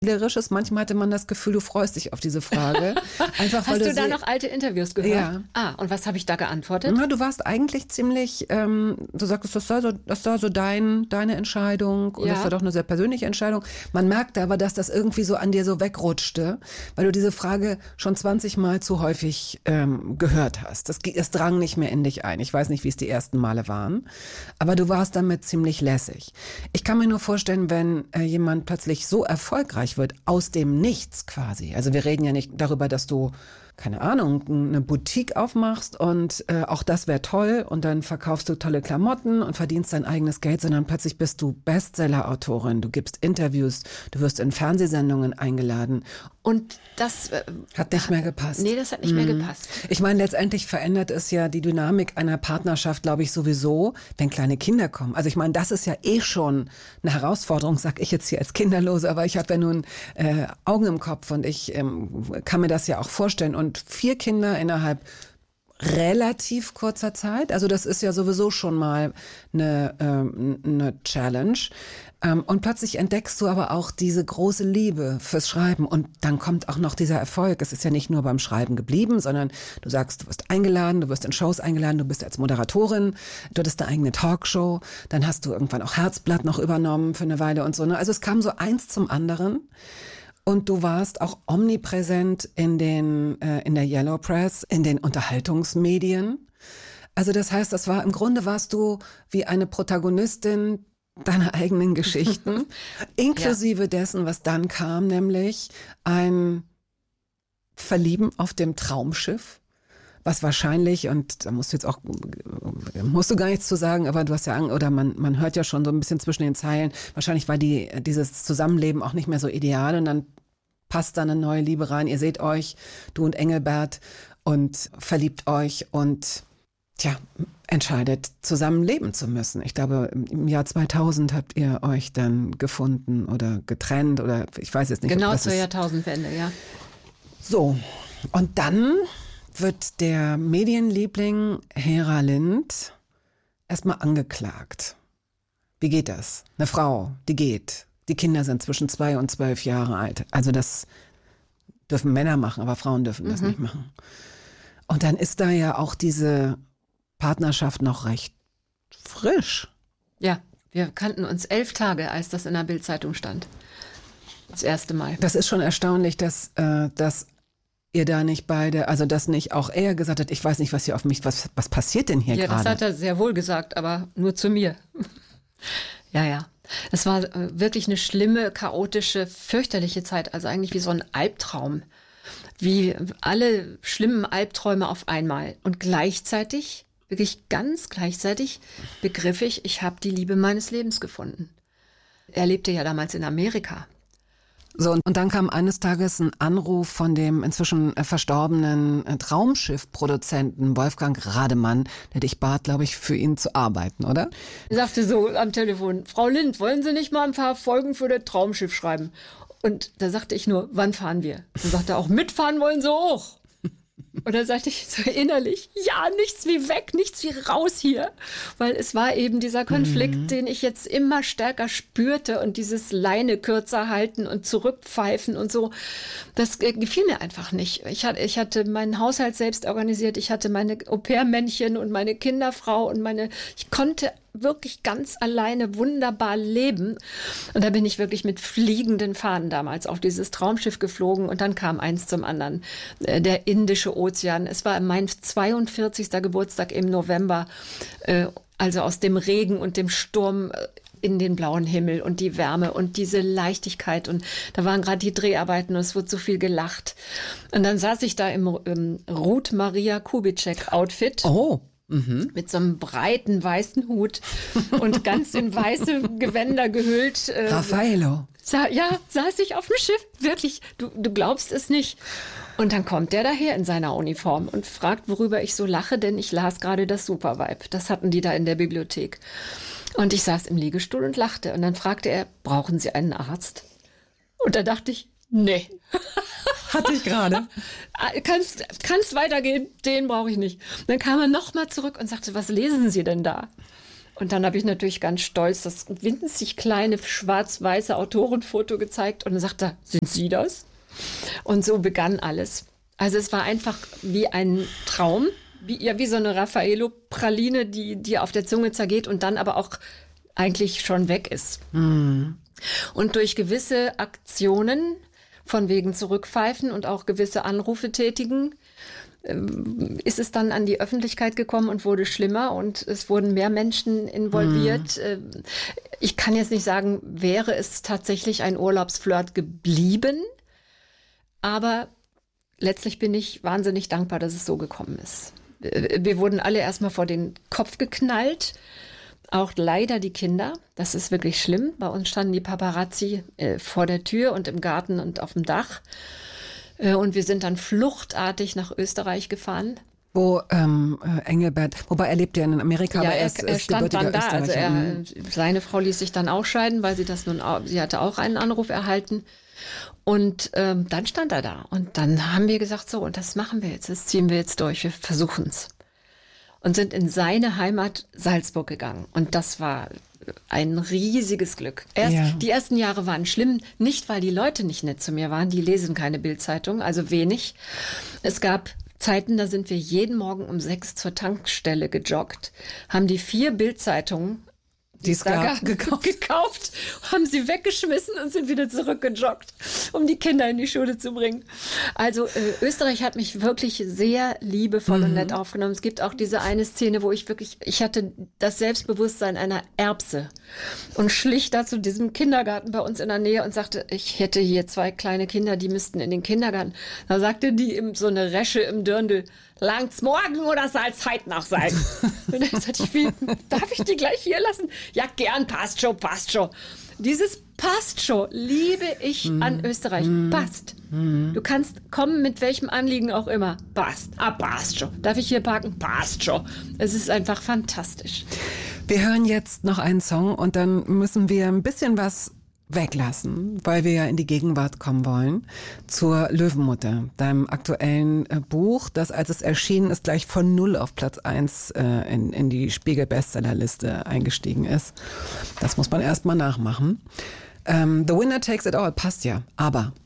Spielerisches. Manchmal hatte man das Gefühl, du freust dich auf diese Frage. Einfach, weil Hast du da noch alte Interviews gehört? Ja. Und was habe ich da geantwortet? Na, du warst eigentlich ziemlich, du sagtest, das war so deine Entscheidung und das war doch eine sehr persönliche Entscheidung. Man merkte aber, dass das irgendwie so an dir so wegrutschte, weil du diese Frage schon 20 Mal zu häufig gehört hast. Das drang nicht mehr in dich ein. Ich weiß nicht, wie es die ersten Male waren, aber du warst damit ziemlich lässig. Ich kann mir nur vorstellen, wenn jemand plötzlich so erfolgreich wird, aus dem Nichts quasi. Also wir reden ja nicht darüber, dass du, keine Ahnung, eine Boutique aufmachst und auch das wäre toll und dann verkaufst du tolle Klamotten und verdienst dein eigenes Geld, sondern plötzlich bist du Bestseller-Autorin, du gibst Interviews, du wirst in Fernsehsendungen eingeladen. Und das hat nicht mehr gepasst. Nee, das hat nicht mehr gepasst. Ich meine, letztendlich verändert es ja die Dynamik einer Partnerschaft, glaube ich, sowieso, wenn kleine Kinder kommen. Also ich meine, das ist ja schon eine Herausforderung, sag ich jetzt hier als Kinderlose, aber ich habe ja nun Augen im Kopf und ich kann mir das ja auch vorstellen. Und 4 Kinder innerhalb relativ kurzer Zeit, also das ist ja sowieso schon mal eine Challenge. Und plötzlich entdeckst du aber auch diese große Liebe fürs Schreiben und dann kommt auch noch dieser Erfolg. Es ist ja nicht nur beim Schreiben geblieben, sondern du sagst, du wirst eingeladen, du wirst in Shows eingeladen, du bist als Moderatorin, du hattest eine eigene Talkshow, dann hast du irgendwann auch Herzblatt noch übernommen für eine Weile und so. Also es kam so eins zum anderen. Und du warst auch omnipräsent in der Yellow Press, in den Unterhaltungsmedien. Also das heißt, im Grunde warst du wie eine Protagonistin deiner eigenen Geschichten, inklusive dessen, was dann kam, nämlich ein Verlieben auf dem Traumschiff. Was wahrscheinlich, und da musst du gar nichts zu sagen, aber du hast ja Angst, oder man hört ja schon so ein bisschen zwischen den Zeilen, wahrscheinlich war dieses Zusammenleben auch nicht mehr so ideal und dann passt da eine neue Liebe rein. Ihr seht euch, du und Engelbert, und verliebt euch und entscheidet, zusammen leben zu müssen. Ich glaube, im Jahr 2000 habt ihr euch dann gefunden oder getrennt oder ich weiß jetzt nicht. Genau zur Jahrtausendwende, ja. So, und dann wird der Medienliebling Hera Lind erstmal angeklagt. Wie geht das? Eine Frau, die geht. Die Kinder sind zwischen 2 und 12 Jahre alt. Also das dürfen Männer machen, aber Frauen dürfen das nicht machen. Und dann ist da ja auch diese Partnerschaft noch recht frisch. Ja, wir kannten uns 11 Tage, als das in der Bild-Zeitung stand. Das erste Mal. Das ist schon erstaunlich, dass ihr da nicht beide, also dass nicht auch er gesagt hat, ich weiß nicht, was hier auf mich, was passiert denn hier gerade? Ja, das hat er sehr wohl gesagt, aber nur zu mir. Ja. Es war wirklich eine schlimme, chaotische, fürchterliche Zeit, also eigentlich wie so ein Albtraum. Wie alle schlimmen Albträume auf einmal. Und gleichzeitig, wirklich ganz gleichzeitig, begriff ich habe die Liebe meines Lebens gefunden. Er lebte ja damals in Amerika. So, und dann kam eines Tages ein Anruf von dem inzwischen verstorbenen Traumschiff-Produzenten Wolfgang Rademann, der dich bat, glaube ich, für ihn zu arbeiten, oder? Er sagte so am Telefon, Frau Lind, wollen Sie nicht mal ein paar Folgen für das Traumschiff schreiben? Und da sagte ich nur, wann fahren wir? Dann sagte er auch, mitfahren wollen Sie auch. Und dann sagte ich so innerlich, ja, nichts wie weg, nichts wie raus hier. Weil es war eben dieser Konflikt, den ich jetzt immer stärker spürte und dieses Leine kürzer halten und zurückpfeifen und so. Das gefiel mir einfach nicht. Ich hatte meinen Haushalt selbst organisiert, ich hatte meine Au-pair-Männchen und meine Kinderfrau und ich konnte wirklich ganz alleine wunderbar leben. Und da bin ich wirklich mit fliegenden Fahnen damals auf dieses Traumschiff geflogen und dann kam eins zum anderen. Der Indische Ozean. Es war mein 42. Geburtstag im November. Also aus dem Regen und dem Sturm in den blauen Himmel und die Wärme und diese Leichtigkeit. Und da waren gerade die Dreharbeiten und es wurde so viel gelacht. Und dann saß ich da im Ruth Maria Kubitschek-Outfit. Oh. Mit so einem breiten weißen Hut und ganz in weiße Gewänder gehüllt. Raffaello. Saß ich auf dem Schiff. Wirklich, du glaubst es nicht. Und dann kommt der daher in seiner Uniform und fragt, worüber ich so lache, denn ich las gerade das Supervibe. Das hatten die da in der Bibliothek. Und ich saß im Liegestuhl und lachte. Und dann fragte er, brauchen Sie einen Arzt? Und da dachte ich, nee. Hatte ich gerade. Kannst weitergehen, den brauche ich nicht. Dann kam er nochmal zurück und sagte, was lesen Sie denn da? Und dann habe ich natürlich ganz stolz das winzig kleine schwarz-weiße Autorenfoto gezeigt und dann sagte er, sind Sie das? Und so begann alles. Also es war einfach wie ein Traum, wie so eine Raffaello-Praline, die auf der Zunge zergeht und dann aber auch eigentlich schon weg ist. Und durch gewisse Aktionen, von wegen zurückpfeifen und auch gewisse Anrufe tätigen, ist es dann an die Öffentlichkeit gekommen und wurde schlimmer und es wurden mehr Menschen involviert. Ich kann jetzt nicht sagen, wäre es tatsächlich ein Urlaubsflirt geblieben, aber letztlich bin ich wahnsinnig dankbar, dass es so gekommen ist. Wir wurden alle erstmal vor den Kopf geknallt, auch leider die Kinder. Das ist wirklich schlimm. Bei uns standen die Paparazzi vor der Tür und im Garten und auf dem Dach. Und wir sind dann fluchtartig nach Österreich gefahren. Wo Engelbert, wobei er lebt ja in Amerika, Ja, aber er stand dann da. Also Österreicher. seine Frau ließ sich dann auch scheiden, weil sie hatte auch einen Anruf erhalten. Und dann stand er da. Und dann haben wir gesagt, so, und das machen wir jetzt, das ziehen wir jetzt durch, wir versuchen es. Und sind in seine Heimat Salzburg gegangen. Und das war ein riesiges Glück. Die ersten Jahre waren schlimm, nicht weil die Leute nicht nett zu mir waren, die lesen keine Bildzeitung, also wenig. Es gab Zeiten, da sind wir jeden Morgen um 6 zur Tankstelle gejoggt, haben die 4 Bildzeitungen gekauft, haben sie weggeschmissen und sind wieder zurückgejoggt, um die Kinder in die Schule zu bringen. Also Österreich hat mich wirklich sehr liebevoll und nett aufgenommen. Es gibt auch diese eine Szene, wo ich hatte das Selbstbewusstsein einer Erbse und schlich da zu diesem Kindergarten bei uns in der Nähe und sagte, ich hätte hier 2 kleine Kinder, die müssten in den Kindergarten. Da sagte die so eine Resche im Dirndl, langt's morgen oder soll's heute noch sein? Und dann sagte ich, darf ich die gleich hier lassen? Ja, gern, passt schon. Dieses passt schon liebe ich an Österreich. Passt. Du kannst kommen mit welchem Anliegen auch immer. Passt. Passt schon. Darf ich hier parken? Passt schon. Es ist einfach fantastisch. Wir hören jetzt noch einen Song und dann müssen wir ein bisschen was weglassen, weil wir ja in die Gegenwart kommen wollen, zur Löwenmutter, deinem aktuellen Buch, das, als es erschienen ist, gleich von 0 auf Platz 1 in die Spiegel-Bestsellerliste eingestiegen ist. Das muss man erst mal nachmachen. The Winner Takes It All passt ja, aber